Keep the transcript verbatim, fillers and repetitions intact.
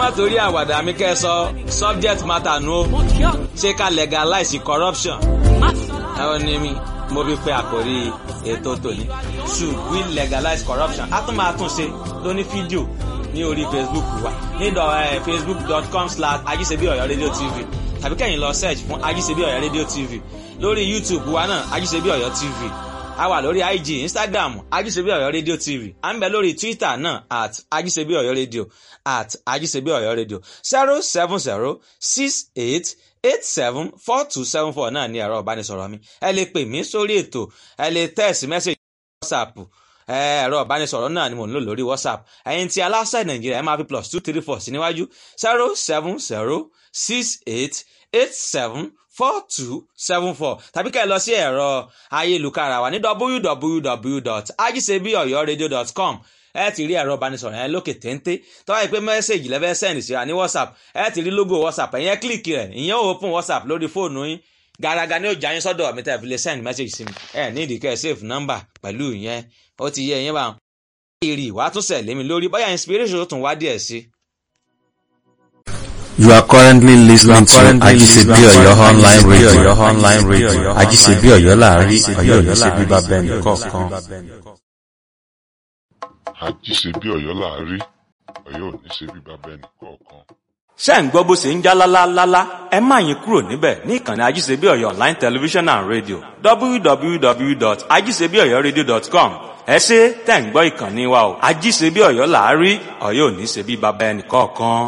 má torí àwàdà mi kẹ́ sọ subject matter nu o ṣé ká legalize corruption ẹ ò ní mi mo fi pe àkórí ètò tòní should we legalize corruption a tún máa tún ṣe lóní fídíò ní orí Facebook wa ní facebook dot com slash ajisebi oyo radio tv tàbí kẹ́yìn lọ search fún ajisebi oyo radio tv lórí YouTube wa náà ajisebi oyo tv a wà lórí I G Instagram ajisebi oyo radio tv à ń bẹ lórí Twitter náà at ajisebi oyo radio at ajisebi oyo radio zero seven zero six eight eight seven four two seven four náà ní ẹ̀rọ ìbánisọ̀rọ̀ mi ẹ lè pè mí sórí ètò ẹ lè text message WhatsApp ẹ̀rọ ìbánisọ̀rọ̀ náà ni mò ń lò lórí WhatsApp ẹ̀yin tí aláṣẹ Nàìjíríà ẹ máa fi plus two three four sí níwájú zero seven zero six eight eight seven four two seven four tàbí ká ẹ lọ sí ẹ̀rọ ayélujára wa ní w w w dot ajisebi oyo radio dot com ẹ ti rí ẹ̀rọ ìbánisọ̀rọ̀ yẹn lókè téńté tó wáyé pé mẹ́sẹ̀gì lẹ́fẹ́ sẹ́ndì síra ní WhatsApp ẹ ti rí logo WhatsApp ẹ̀yẹn kílìkì rẹ̀ ìyẹn ò open WhatsApp lórí fóònù yín gàràgà ni ó jà yín sọ́dọ̀ mi tẹ́ fi lè send message sí mi ẹ ní ìdíkẹ́ save number pẹ̀lú ìyẹn ó ti yẹ ìyẹn bá wọn. èrè ìwà tún sẹ̀ lémi lórí bóyá inspiration tún wá díẹ̀ sí. You are currently listening to Ajisebi Oyo online radio. Your online radio. Ajisebi Oyo láàrin Oyo ní ṣe bíbá bẹ́ẹ̀ kọ̀ọ̀kan. Ajisebi Oyo láàrin Oyo ní ṣe bíbá bẹ́ẹ̀ kọ̀ọ̀kan. ṣé ń gbọ́ bó ṣe ń já lálálálá ẹ má yín kúrò níbẹ̀ ní ìkànnì Ajisebi Oyo online television and radio w w w dot ajisebi oyo radio dot com ẹ ṣé tẹ́ ń gbọ́ ìkànnì wa o Ajisebi Oyo láàrin Oyo ní ṣe bíbá bẹ́ẹ̀ kọ̀ọ̀kan.